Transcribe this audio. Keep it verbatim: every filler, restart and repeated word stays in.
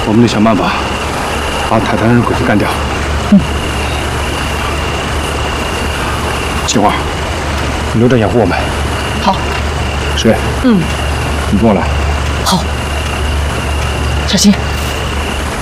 我们得想办法把泰坦人鬼子干掉。嗯。计划，你留着掩护我们。 好。 水。嗯。你跟我来。 好。小心。